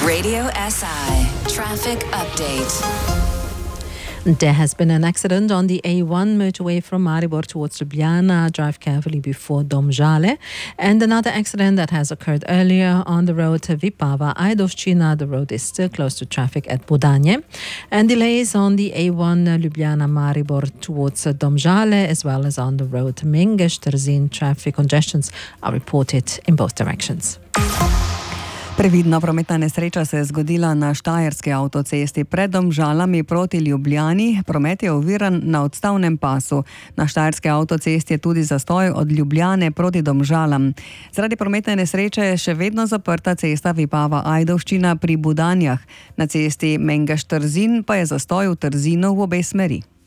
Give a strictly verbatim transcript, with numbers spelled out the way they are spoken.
Radio S I Traffic Update. There has been an accident on the A one motorway from Maribor towards Ljubljana. Drive carefully before Domžale. And another accident that has occurred earlier on the road to Vipava-Ajdovščina. The road is still close to traffic at Budanje. And delays on the A one Ljubljana-Maribor towards Domžale, as well as on the road to Mengeš-Trzin. Traffic congestions are reported in both directions. Previdna prometna nesreča se je zgodila na štajerski avtocesti pred Domžalami proti Ljubljani. Promet je oviran na odstavnem pasu. Na štajerski avtocesti je tudi zastoj od Ljubljane proti Domžalam. Zaradi prometne nesreče je še vedno zaprta cesta Vipava-Ajdovščina pri Budanjah. Na cesti Mengeš-Trzin pa je zastoj v Trzinu v obe smeri.